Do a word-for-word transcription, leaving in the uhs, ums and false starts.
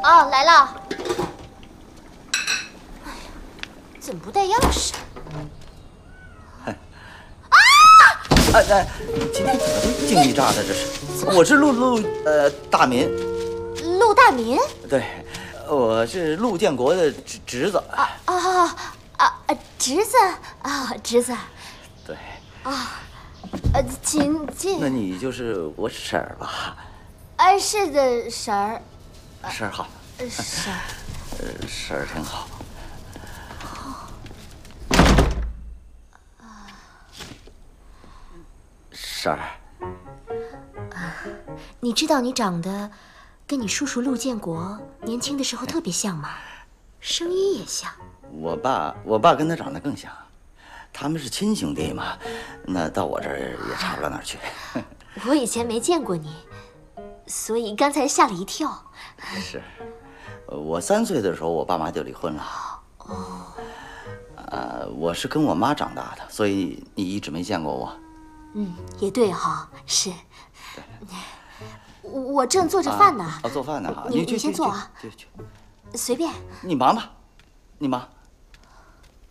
哦，来了。哎呀，怎么不带钥匙？ 啊！哎，今天怎么这么惊一乍的？这是，我是陆陆呃大民。 陆大民？ 对，我是陆建国的侄侄子。 啊啊啊啊！侄子啊，侄子。 对。 啊，呃，请进。 那你就是我婶儿吧？ 哎，是的，婶儿。 婶儿好。 婶儿。 呃，婶儿挺好。婶儿。 啊，你知道你长得跟你叔叔陆建国年轻的时候特别像吗？声音也像。 我爸，我爸跟他长得更像，他们是亲兄弟嘛，那到我这儿也差不到哪儿去。 我以前没见过你，所以刚才吓了一跳。 是，我三岁的时候，我爸妈就离婚了。 哦。 呃，我是跟我妈长大的，所以你一直没见过我。 嗯，也对哈，是。我正做着饭呢。 啊，做饭呢哈， 你你你先坐啊。 去去。 随便。 你忙吧，你忙。